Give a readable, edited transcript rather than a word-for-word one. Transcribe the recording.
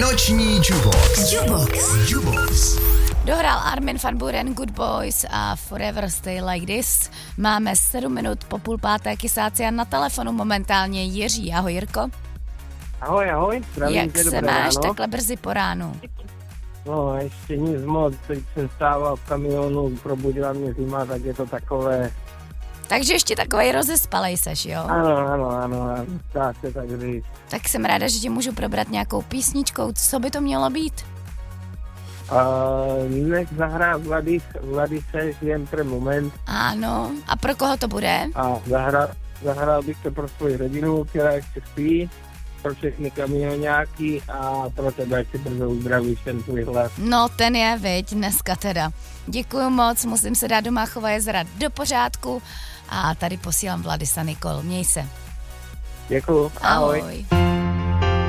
Noční Jubox. Dohrál Armin van Buuren Good Boys a Forever Stay Like This. Máme 7 minut po 4:30 kysáci a na telefonu momentálně Jiří. Ahoj Jirko. Ahoj. Zdravím Jak tě, se dobré máš ráno. takhle brzy po ránu? No, ještě nic moc, teď jsem stával v kamionu, probudila mě zima, tak je to takové... Takže ještě takovej rozespalej seš, jo? Ano, dá se tak říct. Tak jsem ráda, že ti můžu probrat nějakou písničkou. Co by to mělo být? Nech zahrát Vlady seš jen pro moment Ano. A pro koho to bude? a zahrál bych to pro svoji rodinu, která ještě spí, pro všechny kamionáky a pro tebe, ať si brzo uzdravíš ten tvůj hlas. No, ten je, viď, dneska teda. Děkuju moc, musím se dát do Máchova jezera do pořádku a tady posílám Vladisa Nikol. Měj se. Děkuju, ahoj. Ahoj.